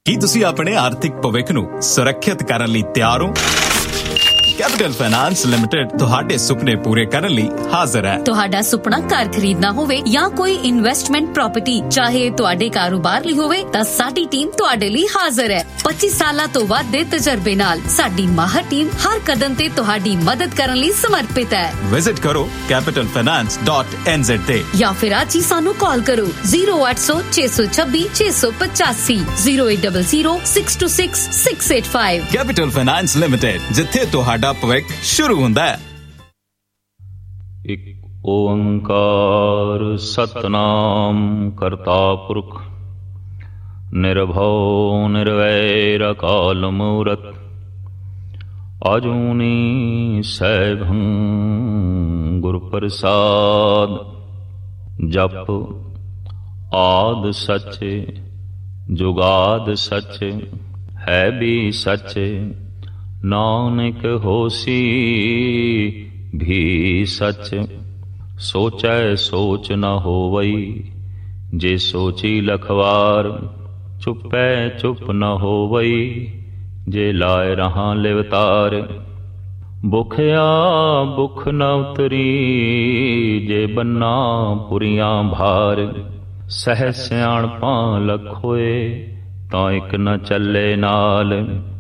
ਕੀ ਤੁਸੀਂ ਆਪਣੇ ਆਰਥਿਕ ਭਵਿੱਖ ਨੂੰ ਸੁਰੱਖਿਅਤ ਕਰਨ ਲਈ ਤਿਆਰ ਹੋ? ਕੈਪੀਟਲ ਫਾਈਨਾਂਸ ਲਿਮਟਿਡ ਤੁਹਾਡੇ ਸੁਪਨੇ ਪੂਰੇ ਕਰਨ ਲਈ ਹਾਜ਼ਰ ਹੈ। ਤੁਹਾਡਾ ਸੁਪਨਾ ਘਰ ਖਰੀਦਣਾ ਹੋਵੇ ਜਾਂ ਕੋਈ ਇਨਵੈਸਟਮੈਂਟ ਪ੍ਰਾਪਰਟੀ, ਚਾਹੇ ਤੁਹਾਡੇ ਕਾਰੋਬਾਰ ਲਈ ਹੋਵੇ, ਤਾਂ ਸਾਡੀ ਟੀਮ ਤੁਹਾਡੇ ਲਈ ਹਾਜ਼ਰ ਹੈ। 25 ਸਾਲਾਂ ਤੋਂ ਵੱਧ ਦੇ ਤਜਰਬੇ ਨਾਲ ਸਾਡੀ ਮਾਹਰ ਟੀਮ ਹਰ ਕਦਮ ਤੇ ਤੁਹਾਡੀ ਮਦਦ ਕਰਨ ਲਈ ਸਮਰਪਿਤ ਹੈ। ਵਿਜ਼ਿਟ ਕਰੋ capitalfinance.nz ਤੇ ਜਾਂ ਫਿਰ ਅੱਜ ਹੀ ਸਾਨੂੰ ਕਾਲ ਕਰੋ 0800 626 685 0800 626 685। ਕੈਪੀਟਲ ਫਾਈਨਾਂਸ ਲਿਮਟਿਡ, ਜਿੱਥੇ ਤੁਹਾਡਾ ਭਵਿੱਖ ਸ਼ੁਰੂ ਹੁੰਦਾ ਹੈ। ਇੱਕ ਓੰਕਾਰ ਸਤਨਾਮ ਕਰਤਾ ਪੁਰਖ ਨਿਰਭਉ ਨਿਰਵੈਰ ਅਕਾਲ ਮੂਰਤ ਅਜੂਨੀ ਸੈਭੰ ਗੁਰ ਪ੍ਰਸਾਦ। ਜਪ ਆਦਿ ਸੱਚ ਜੁਗਾਦ ਸੱਚ ਹੈ ਵੀ ਸੱਚ ਨਾਨਕ ਹੋਸੀ ਵੀ ਸੱਚ। ਸੋਚੈ ਸੋਚ ਨ ਹੋਵਈ ਜੇ ਸੋਚੀ ਲਖਵਾਰ ਚੁੱਪੈ ਚੁੱਪ ਨ ਹੋਵਈ ਜੇ ਲਾਇ ਰਹਾ ਲਿਵਤਾਰ। ਭੁਖਿਆ ਭੁਖ ਨ ਉਤਰੀ ਜੇ ਬੰਨਾ ਪੁਰੀਆਂ ਭਾਰ। ਸਹਿ ਸਿਆਣਪਾਂ ਲਖ ਹੋਏ ਤਾਂ ਇੱਕ ਨ ਚੱਲੇ ਨਾਲ